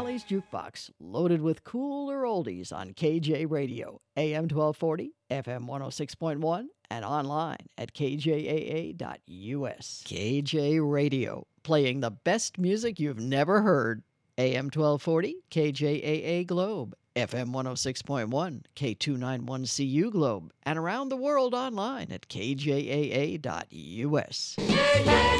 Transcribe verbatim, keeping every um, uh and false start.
Valley's Jukebox, loaded with cooler oldies on K J Radio, A M twelve forty, F M one oh six point one, and online at k j a a dot u s. K J Radio, playing the best music you've never heard. A M twelve forty, K J A A Globe, F M one oh six point one, K two ninety-one C U Globe, and around the world online at k j a a dot u s.